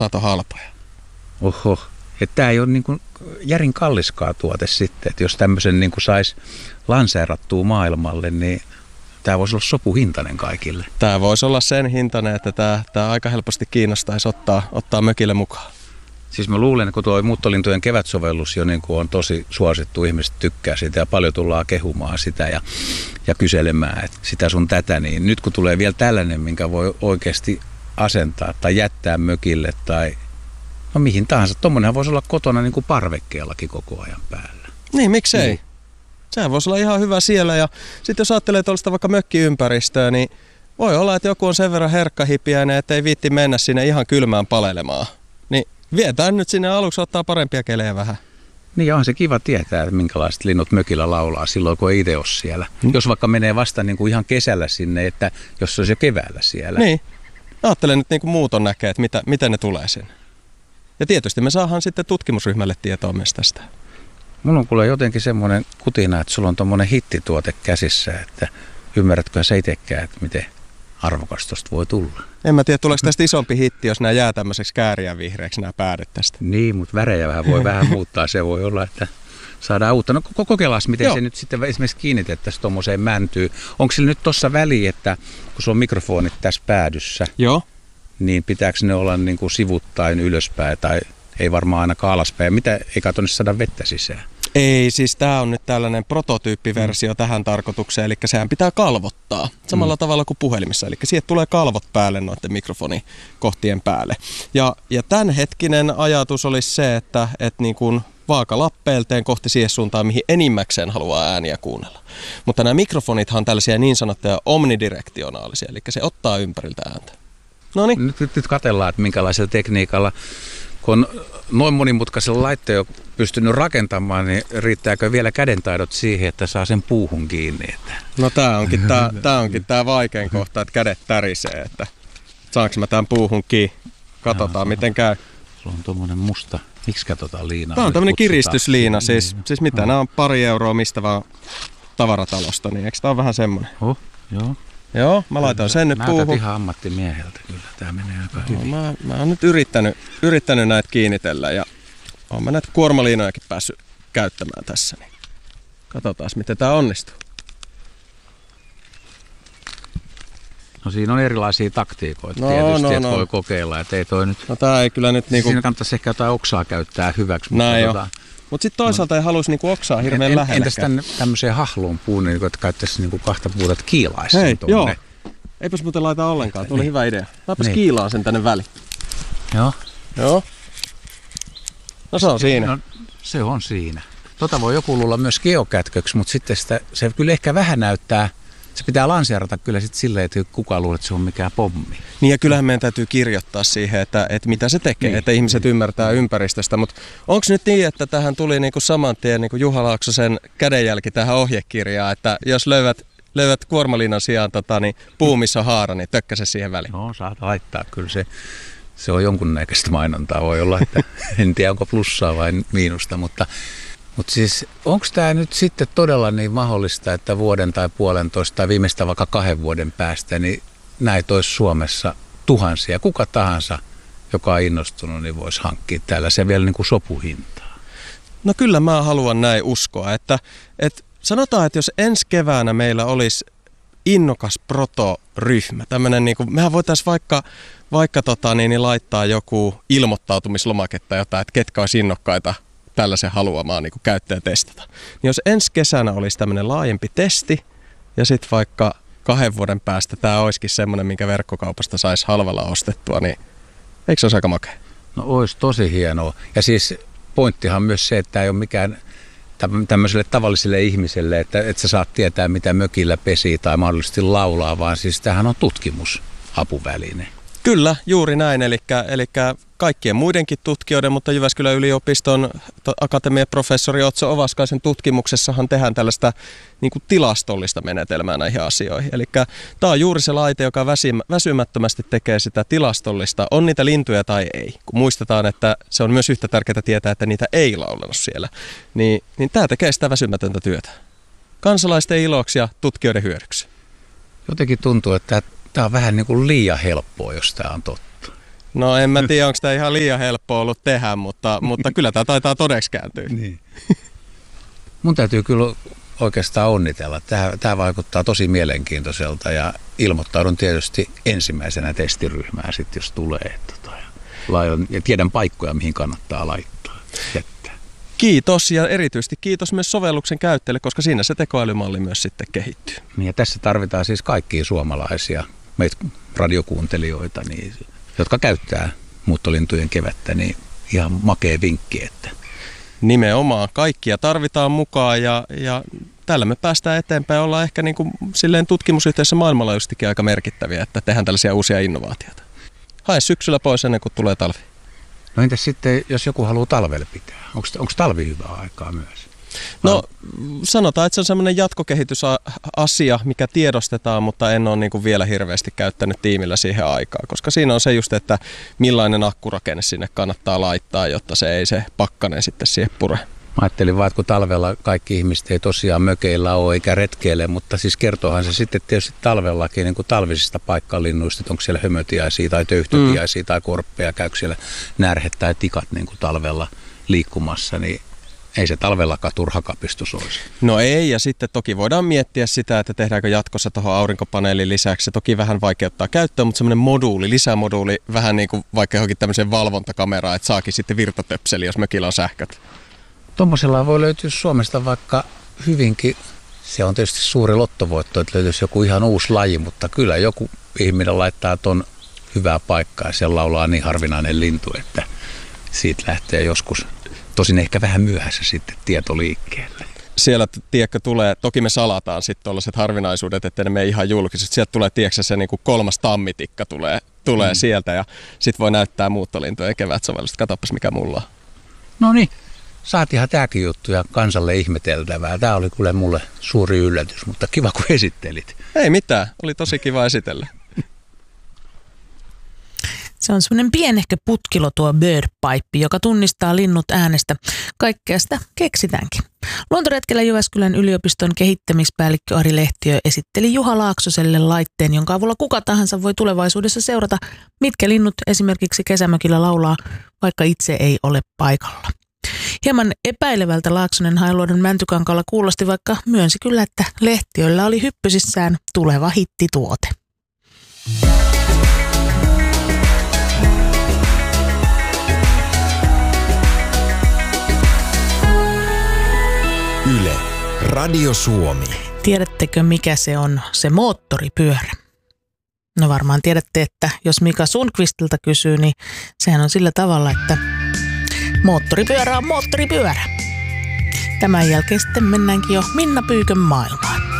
halpoja. Oho, että tämä ei ole niin kuin järin kalliskaan tuote sitten, että jos tämmöisen niin kuin saisi lanseerattua maailmalle, niin tämä voisi olla sopuhintainen kaikille. Tämä voisi olla sen hintainen, että tämä aika helposti kiinnostaisi ottaa mökille mukaan. Siis mä luulen, että kun tuo muuttolintujen kevätsovellus jo niin kuin on tosi suosittu, ihmiset tykkää sitä ja paljon tullaan kehumaan sitä ja kyselemään, että sitä sun tätä, niin nyt kun tulee vielä tällainen, minkä voi oikeasti asentaa tai jättää mökille tai no mihin tahansa, tommonenhan voisi olla kotona niin kuin parvekkeellakin koko ajan päällä. Niin, miksei? Sehän voisi olla ihan hyvä siellä ja sitten jos ajattelee tuollaista vaikka mökkiympäristöä, niin voi olla, että joku on sen verran herkkahipiäinen, että ei viitti mennä sinne ihan kylmään palelemaan. Niin vietään nyt sinne aluksi ottaa parempia kelejä vähän. Niin on se kiva tietää, että minkälaiset linnut mökillä laulaa silloin, kun ei itse ole siellä. Jos vaikka menee vasta niin kuin ihan kesällä sinne, että jos se olisi jo keväällä siellä. Niin. Ajattelen nyt niin kuin muuton näkee, että miten ne tulee sinne. Ja tietysti me saadaan sitten tutkimusryhmälle tietoa myös tästä. Mulla on kuule jotenkin semmoinen kutina, että sulla on tommonen hittituote käsissä, että ymmärrätkö sä itsekään, että miten arvokas tosta voi tulla? En mä tiedä, tuleeko tästä isompi hitti, jos nämä jää tämmöiseksi kääriän vihreäksi nämä päädet tästä. Niin, mutta värejä voi vähän muuttaa. Se voi olla, että saadaan uutta. No kokeillaan, miten Joo. Se nyt sitten esimerkiksi kiinnitettäisiin tuommoiseen mäntyyn. Onko sillä nyt tuossa väliä, että kun sulla on mikrofonit tässä päädyssä, Joo. Niin pitääkö ne olla niin kuin sivuttain ylöspäin tai ei varmaan ainakaan alaspäin? Mitä, eikä tuonne saada vettä sisään? Ei, siis tämä on nyt tällainen prototyyppiversio tähän tarkoitukseen, eli sehän pitää kalvottaa samalla tavalla kuin puhelimissa, eli siihen tulee kalvot päälle noiden mikrofonikohtien päälle. Ja tämänhetkinen ajatus olisi se, että niin kuin vaakalappeelteen kohti siihen suuntaan, mihin enimmäkseen haluaa ääniä kuunnella. Mutta nämä mikrofonithan on tällaisia niin sanottuja omnidirektionaalisia, eli se ottaa ympäriltä ääntä. Noniin. Nyt katsellaan, että minkälaisella tekniikalla, kun on noin monimutkaisella laitteella jo pystynyt rakentamaan, niin riittääkö vielä kädentaidot siihen, että saa sen puuhun kiinni? Että... No tämä onkin tämä vaikein kohta, että kädet tärisee, että saanko mä tämän puuhun kiinni? Katsotaan miten käy. Sulla on tuommoinen musta, miksi katsotaan liinaa? Tämä on tämmöinen kiristysliina, siis mitä nämä on 2 euroa mistä vaan tavaratalosta, niin eikö tämä ole vähän semmoinen? Joo. Joo, mä laitan sen nyt puuhun. Näytät ihan ammattimieheltä kyllä, tämä menee aika hyvin. Mä oon nyt yrittänyt näitä kiinnitellä ja oon mä näitä kuormaliinojakin päässyt käyttämään tässä. Niin katsotaan, miten tää onnistuu. No siinä on erilaisia taktiikoita tietysti, että voi kokeilla, että ei toi nyt... No tää ei kyllä nyt niinku... Siinä kannattaisi ehkä jotain oksaa käyttää hyväksi. Näin jo. Mutta sitten toisaalta ei halusi niinku oksaa hirveän lähellä. Entäs tämmöiseen hahluun puun, niin että käyttäisi niinku 2 puuta, että kiilaisi sen tuonne? Joo. Eipäs muuten laita ollenkaan, tuli hyvä idea. Laipas kiilaa sen tänne väliin. Joo. No se on siinä. No, se on siinä. Voi joku luulla myös geokätköksi, mutta sitten se kyllä ehkä vähän näyttää, se pitää lanseerata kyllä sitten silleen, että kukaan luulee, että se on mikään pommi. Niin ja kyllähän meidän täytyy kirjoittaa siihen, että mitä se tekee, että ihmiset ymmärtää ympäristöstä. Mutta onko nyt niin, että tähän tuli niinku saman tien niinku Juha Laaksosen kädenjälki tähän ohjekirjaan, että jos löydät kuormaliinan sijaan niin puu, missä on haara, niin tökkäse siihen väliin? No saat laittaa, kyllä se on jonkunnäköistä mainontaa. Voi olla, että en tiedä onko plussaa vai miinusta, mutta siis onko tämä nyt sitten todella niin mahdollista, että vuoden tai 1,5 tai viimeistä vaikka 2 vuoden päästä, niin näitä olisi Suomessa tuhansia. Kuka tahansa, joka on innostunut, niin voisi hankkia tällaisia vielä niin kuin sopuhintaa. No kyllä mä haluan näin uskoa, että sanotaan, että jos ensi keväänä meillä olisi innokas protoryhmä, tämmöinen niin kuin, mehän voitaisiin vaikka laittaa joku ilmoittautumislomake tai jotain, että ketkä olisi innokkaita tällaisen haluamaan niin käyttää testata. Niin jos ensi kesänä olisi tämmöinen laajempi testi ja sitten vaikka 2 vuoden päästä tämä olisikin semmoinen, minkä verkkokaupasta saisi halvalla ostettua, niin eikö se olisi aika makea? No olisi tosi hienoa. Ja siis pointtihan myös se, että ei ole mikään tämmöiselle tavalliselle ihmiselle, että sä saat tietää, mitä mökillä pesii tai mahdollisesti laulaa, vaan siis tämähän on tutkimusapuväline. Kyllä, juuri näin. Eli kaikkien muidenkin tutkijoiden, mutta Jyväskylän yliopiston akatemian professori Otso Ovaskaisen tutkimuksessahan tehdään tällaista niin kuin tilastollista menetelmää näihin asioihin. Eli tämä on juuri se laite, joka väsymättömästi tekee sitä tilastollista, on niitä lintuja tai ei. Kun muistetaan, että se on myös yhtä tärkeää tietää, että niitä ei laulanut siellä, niin tämä tekee sitä väsymätöntä työtä. Kansalaisten iloksi ja tutkijoiden hyödyksi. Jotenkin tuntuu, että tämä on vähän niin kuin liian helppoa, jos tämä on totta. No en mä tiedä, onko tämä ihan liian helppoa ollut tehdä, mutta kyllä tämä taitaa todeksi kääntyä. Niin. Mun täytyy kyllä oikeastaan onnitella. Tämä vaikuttaa tosi mielenkiintoiselta ja ilmoittaudun tietysti ensimmäisenä testiryhmään sitten, jos tulee. Ja tiedän paikkoja, mihin kannattaa laittaa, jättää. Kiitos ja erityisesti kiitos myös sovelluksen käyttäjille, koska siinä se tekoälymalli myös sitten kehittyy. Ja tässä tarvitaan siis kaikkia suomalaisia, meitä radiokuuntelijoita, niin, jotka käyttää muuttolintujen kevättä, niin ihan makea vinkki, että nimenomaan kaikkia tarvitaan mukaan ja tällä me päästään eteenpäin. Ollaan ehkä niin kuin silleen tutkimusyhteisössä maailmanlaajuisestikin aika merkittäviä, että tehdään tällaisia uusia innovaatioita. Hae syksyllä pois ennen kuin tulee talvi. No entäs sitten, jos joku haluaa talvella pitää? Onko talvi hyvää aikaa myös? No sanotaan, että se on semmoinen jatkokehitysasia, mikä tiedostetaan, mutta en ole niin kuin vielä hirveästi käyttänyt tiimillä siihen aikaa, koska siinä on se just, että millainen akkurakenne sinne kannattaa laittaa, jotta se ei se pakkanen sitten siihen pure. Mä ajattelin vaan, että kun talvella kaikki ihmiset ei tosiaan mökeillä ole eikä retkeile, mutta siis kertoohan se sitten tietysti talvellakin niin kuin talvisista paikkalinnuista, että onko siellä hömötiaisia tai töyhtötiaisia tai korppeja, käykö siellä närhet tai tikat niin kuin talvella liikkumassa, niin ei se talvellakaan turha kapistus olisi. No ei, ja sitten toki voidaan miettiä sitä, että tehdäänkö jatkossa tuohon aurinkopaneelin lisäksi. Se toki vähän vaikeuttaa käyttöä, mutta semmoinen lisämoduuli, vähän niin kuin vaikka johonkin tämmöiseen valvontakameraan, että saakin sitten virtatöpseli, jos mökillä on sähköt. Tuommoisella voi löytyä Suomesta vaikka hyvinkin, se on tietysti suuri lottovoitto, että löytyisi joku ihan uusi laji, mutta kyllä joku ihminen laittaa ton hyvää paikkaa ja siellä laulaa niin harvinainen lintu, että siitä lähtee joskus, tosin ehkä vähän myöhässä sitten tieto liikkeelle. Siellä, tiedätkö, tulee, toki me salataan sitten tuollaiset harvinaisuudet, että ne mene ihan julkiset. Sieltä tulee, tiedätkö, se niin kuin 3. tammitikka tulee sieltä ja sitten voi näyttää muuttolintujen kevätsovellusta. Katsopas mikä mulla on. No niin. Saatiinhan tämäkin juttu ja kansalle ihmeteltävää. Tämä oli kyllä mulle suuri yllätys, mutta kiva kun esittelit. Ei mitään, oli tosi kiva esitellä. Se on semmoinen pienehkö putkilo tuo BirdPipe, joka tunnistaa linnut äänestä. Kaikkea sitä keksitäänkin. Luontoretkellä Jyväskylän yliopiston kehittämispäällikkö Ari Lehtiö esitteli Juha Laaksoselle laitteen, jonka avulla kuka tahansa voi tulevaisuudessa seurata, mitkä linnut esimerkiksi kesämökillä laulaa, vaikka itse ei ole paikalla. Hieman epäilevältä Laaksonen Hailuodon Mäntykankaalla kuulosti, vaikka myönsi kyllä, että Lehtiöllä oli hyppysissään tuleva hittituote. Yle, Radio Suomi. Tiedättekö, mikä se on se moottoripyörä? No varmaan tiedätte, että jos Mika Sundqvistilta kysyy, niin sehän on sillä tavalla, että moottoripyörä on moottoripyörä. Tämän jälkeen sitten mennäänkin jo Minna Pyykön maailmaan.